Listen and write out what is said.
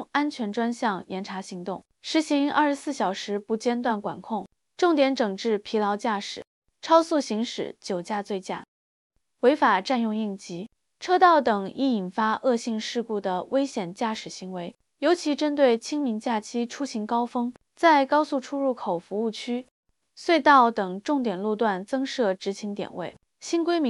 安全专项严查行动，实行24小时不间断管控，重点整治疲劳驾驶、超速行驶、酒驾醉驾、违法占用应急车道等易引发恶性事故的危险驾驶行为，尤其针对清明假期出行高峰，在高速出入口服务区、隧道等重点路段增设执勤点位。新规明